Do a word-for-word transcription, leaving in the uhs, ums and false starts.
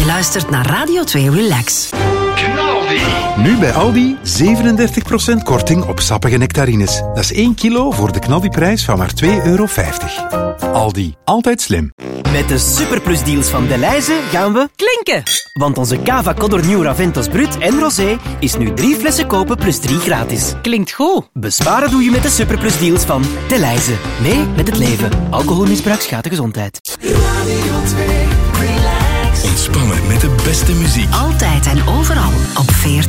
Je luistert naar Radio twee Relax. Knaldi. Nu bij Aldi zevenendertig procent korting op sappige nectarines. Dat is één kilo voor de knaldiprijs van maar twee euro vijftig. Aldi, altijd slim. Met de superplusdeals van Delhaize gaan we klinken. Want onze Cava Codor Nieuw Raventos Brut en Rosé is nu drie flessen kopen plus drie gratis. Klinkt goed. Besparen doe je met de superplusdeals van Delhaize. Mee met het leven. Alcoholmisbruik schaadt de gezondheid. Radio twee Relax. Ontspannen met de beste muziek. Altijd en overal op veertien.